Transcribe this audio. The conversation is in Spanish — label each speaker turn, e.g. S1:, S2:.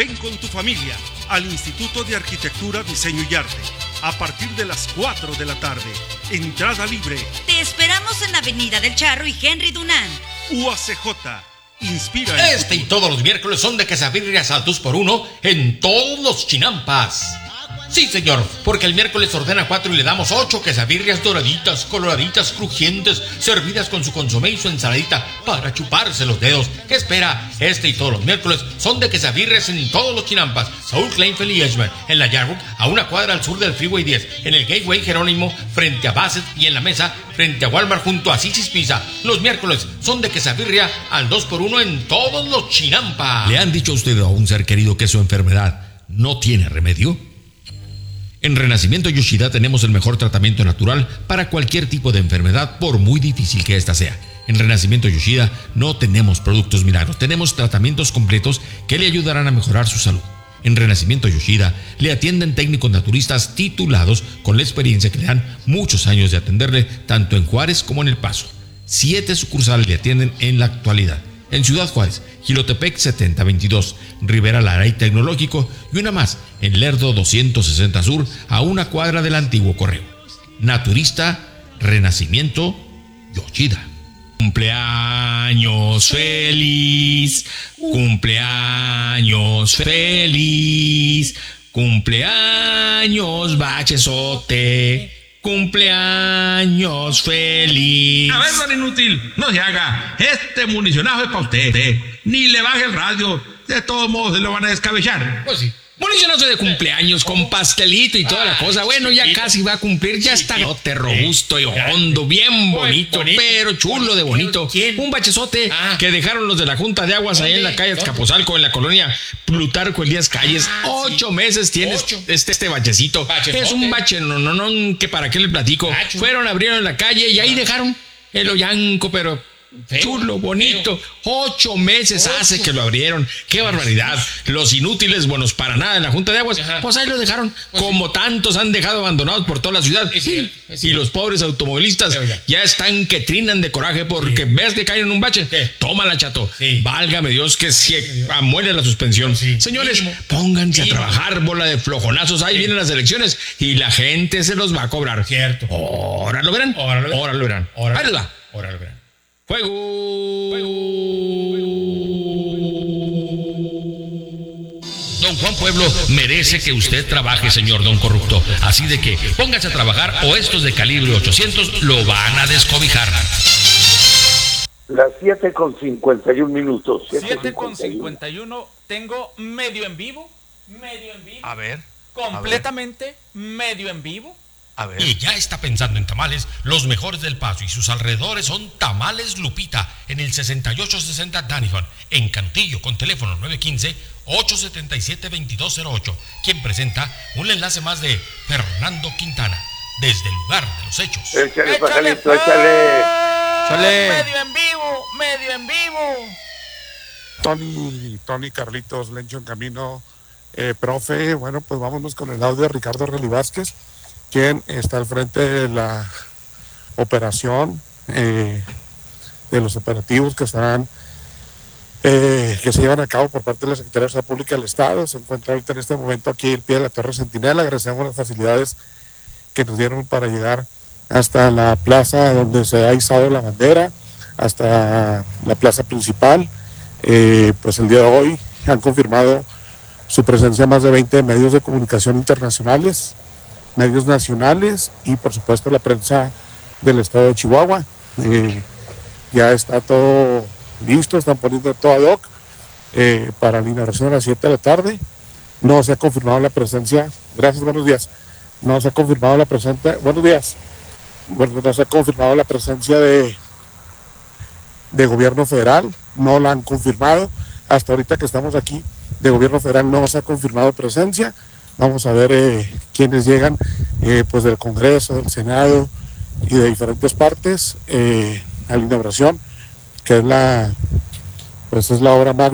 S1: Ven con tu familia al Instituto de Arquitectura, Diseño y Arte a partir de las 4 de la tarde. Entrada libre.
S2: Te esperamos en Avenida del Charro y Henry Dunant.
S1: UACJ. Inspira.
S3: Este y todos los miércoles son de quesabirrias al 2x1 en todos los chinampas. Sí, señor, porque el miércoles ordena 4 y le damos 8 quesabirrias doraditas, coloraditas, crujientes, servidas con su consomé y su ensaladita para chuparse los dedos. ¿Qué espera? Este y todos los miércoles son de quesabirrias en todos los chinampas. Saúl Kleinfeld y Edgemont, en la Yarwood, a una cuadra al sur del Freeway 10, en el Gateway Jerónimo, frente a Bassett, y en la Mesa, frente a Walmart, junto a Sissy's Pizza. Los miércoles son de quesabirria al 2x1 en todos los chinampas.
S4: ¿Le han dicho a usted a un ser querido que su enfermedad no tiene remedio? En Renacimiento Yoshida tenemos el mejor tratamiento natural para cualquier tipo de enfermedad, por muy difícil que ésta sea. En Renacimiento Yoshida no tenemos productos milagros, tenemos tratamientos completos que le ayudarán a mejorar su salud. En Renacimiento Yoshida le atienden técnicos naturistas titulados con la experiencia que le dan muchos años de atenderle tanto en Juárez como en El Paso. 7 sucursales le atienden en la actualidad. En Ciudad Juárez, Jilotepec 7022, Rivera Lara y Tecnológico, y una más en Lerdo 260 Sur, a una cuadra del antiguo correo. Naturista Renacimiento Yoshida.
S5: Cumpleaños feliz, cumpleaños feliz, cumpleaños bachesote. Cumpleaños feliz.
S6: A ver, don Inútil, no se haga. Este municionazo es para usted. Ni le baje el radio. De todos modos, se lo van a descabechar.
S5: Pues sí. Municionazo de cumpleaños con pastelito y toda la cosa. Bueno, ya casi va a cumplir. Ya está robusto y hondo, bien bonito, pero chulo de bonito. Un bachezote que dejaron los de la Junta de Aguas ahí en la calle Azcapotzalco, en la colonia Plutarco Elías Calles. 8 meses tienes este bachecito. Es un bache, no, que para qué le platico. Fueron, abrieron la calle y ahí dejaron el hoyanco, pero chulo, bonito. 8 meses hace que lo abrieron. ¡Qué barbaridad! Los inútiles, buenos para nada en la Junta de Aguas, pues ahí lo dejaron. Como tantos han dejado abandonados por toda la ciudad. Y los pobres automovilistas ya están que trinan de coraje porque ves que caen en un bache. Tómala, chato. Válgame Dios, que se muere la suspensión. Señores, pónganse a trabajar, bola de flojonazos. Ahí vienen las elecciones y la gente se los va a cobrar. Cierto. Ahora lo verán. Ahora lo verán. Ahora lo verán. ¡Fuego!
S4: Don Juan Pueblo merece que usted trabaje, señor don corrupto. Así de que póngase a trabajar o estos de calibre 800 lo van a descobijar.
S7: Las 7:51.
S8: 7:51. Tengo medio en vivo.
S3: A ver.
S8: Completamente medio en vivo.
S4: Y ya está pensando en tamales. Los mejores del Paso y sus alrededores son Tamales Lupita, en el 6860 Danifon, en Cantillo, con teléfono 915-877-2208, quien presenta un enlace más de Fernando Quintana, desde el lugar de los hechos.
S7: Échale, pajalito, échale.
S8: Medio en vivo.
S9: Tony Carlitos, Lencho en camino. Profe, bueno, pues vámonos con el audio de Ricardo Relly Vázquez, quien está al frente de la operación, de los operativos que se llevan a cabo por parte de la Secretaría de Salud Pública del Estado. Se encuentra ahorita en este momento aquí al pie de la Torre Centinela. Agradecemos las facilidades que nos dieron para llegar hasta la plaza donde se ha izado la bandera, hasta la plaza principal. Pues el día de hoy han confirmado su presencia más de 20 medios de comunicación internacionales, medios nacionales y por supuesto la prensa del estado de Chihuahua. Ya está todo listo, están poniendo todo ad hoc para la inauguración a las 7 de la tarde. No se ha confirmado la presencia, gracias, buenos días. No se ha confirmado la presencia, buenos días. Bueno, no se ha confirmado la presencia de gobierno federal, no la han confirmado. Hasta ahorita que estamos aquí, de gobierno federal no se ha confirmado presencia. Vamos a ver quiénes llegan pues del Congreso, del Senado y de diferentes partes a la inauguración, que es la obra magna